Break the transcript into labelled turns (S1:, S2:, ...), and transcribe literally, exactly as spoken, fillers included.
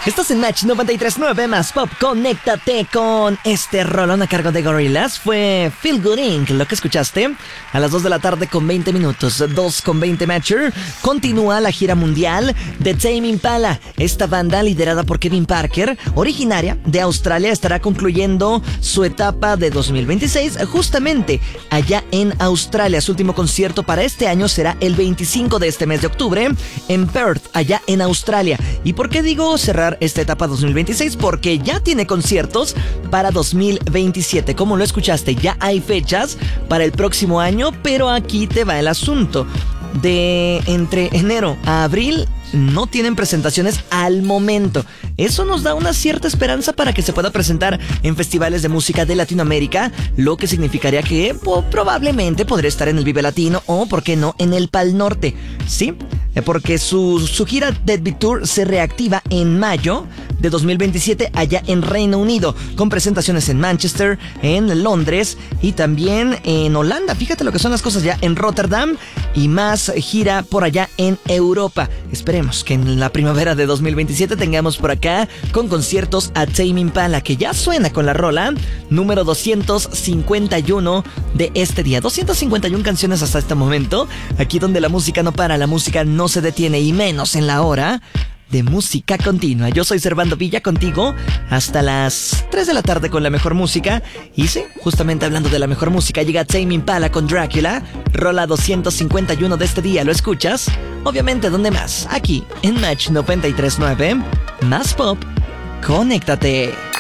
S1: Estás en Match noventa y tres punto nueve más Pop. Conéctate con este rolón a cargo de Gorillaz. Fue Feel Good incorporated. Lo que escuchaste a las dos de la tarde con veinte minutos. dos con veinte Matcher. Continúa la gira mundial de Tame Impala. Esta banda, liderada por Kevin Parker, originaria de Australia, estará concluyendo su etapa de dos mil veintiséis justamente allá en Australia. Su último concierto para este año será el veinticinco de este mes de octubre en Perth, allá en Australia. ¿Y por qué digo cerrar esta etapa dos mil veintiséis? Porque ya tiene conciertos para dos mil veintisiete. Como lo escuchaste, ya hay fechas para el próximo año, pero aquí te va el asunto. De entre enero a abril no tienen presentaciones al momento. Eso nos da una cierta esperanza para que se pueda presentar en festivales de música de Latinoamérica, lo que significaría que po, probablemente podría estar en el Vive Latino o, por qué no, en el Pal Norte. Sí, porque su, su gira Deadbeat Tour se reactiva en mayo de dos mil veintisiete allá en Reino Unido, con presentaciones en Manchester, en Londres y también en Holanda. Fíjate lo que son las cosas, ya en Rotterdam, y más gira por allá en Europa. Esperemos que en la primavera de dos mil veintisiete tengamos por acá con conciertos a Tame Impala, que ya suena con la rola número doscientos cincuenta y uno de este día. doscientas cincuenta y una canciones hasta este momento, aquí donde la música no para, la música no se detiene, y menos en la hora de música continua. Yo soy Servando Villa, contigo hasta las tres de la tarde con la mejor música. Y sí, justamente hablando de la mejor música, llega Tame Impala con Drácula, rola doscientos cincuenta y uno de este día. ¿Lo escuchas? Obviamente, ¿dónde más? Aquí, en Match noventa y tres punto nueve, más Pop. Conéctate.